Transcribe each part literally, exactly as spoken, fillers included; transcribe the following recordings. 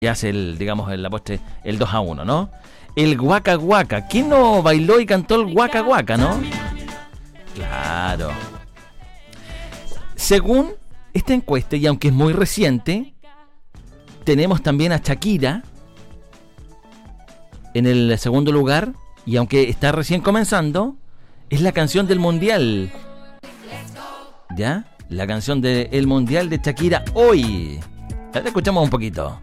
y hace el, digamos, en la postre, el dos a uno, ¿no? El Waka Waka. ¿Quién no bailó y cantó el Waka Waka, no? Claro. Según esta encuesta, y aunque es muy reciente, tenemos también a Shakira en el segundo lugar, y aunque está recién comenzando, es la canción del Mundial. ¿Ya? La canción del Mundial de Shakira hoy. La escuchamos un poquito.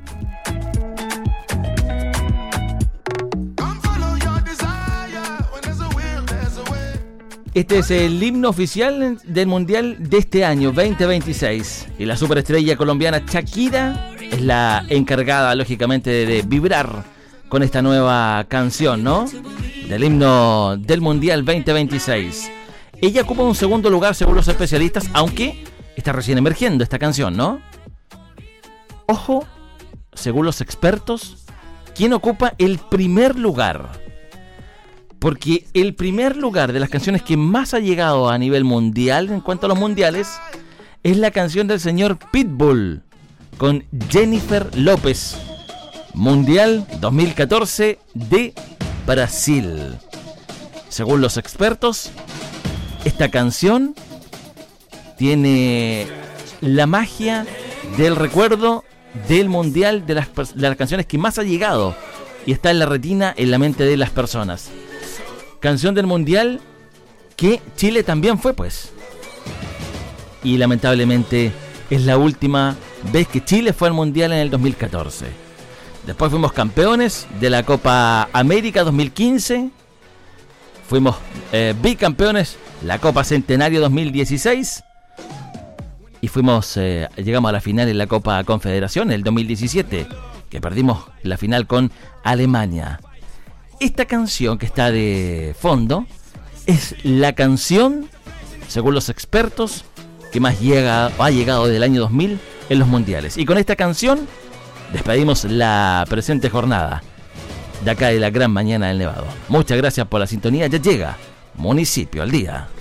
Este es el himno oficial del Mundial de este año, veinte veintiséis. Y la superestrella colombiana Shakira es la encargada, lógicamente, de, de vibrar con esta nueva canción, ¿no? Del himno del Mundial veinte veintiséis. Ella ocupa un segundo lugar según los especialistas, aunque está recién emergiendo esta canción, ¿no? Ojo, según los expertos, ¿quién ocupa el primer lugar? Porque el primer lugar de las canciones que más ha llegado a nivel mundial, en cuanto a los mundiales, es la canción del señor Pitbull, con Jennifer López. Mundial dos mil catorce de Brasil. Según los expertos, esta canción tiene la magia del recuerdo del mundial, de las, de las canciones que más ha llegado y está en la retina, en la mente de las personas. Canción del mundial que Chile también fue, pues. Y lamentablemente es la última vez que Chile fue al mundial, en el dos mil catorce. Después fuimos campeones de la Copa América dos mil quince. Fuimos eh, bicampeones la Copa Centenario dos mil dieciséis. Y fuimos, eh, llegamos a la final en la Copa Confederación, el dos mil diecisiete, que perdimos la final con Alemania. Esta canción que está de fondo es la canción, según los expertos, que más llega o ha llegado desde el año dos mil en los mundiales. Y con esta canción despedimos la presente jornada de acá de la Gran Mañana del Nevado. Muchas gracias por la sintonía. Ya llega Municipio al Día.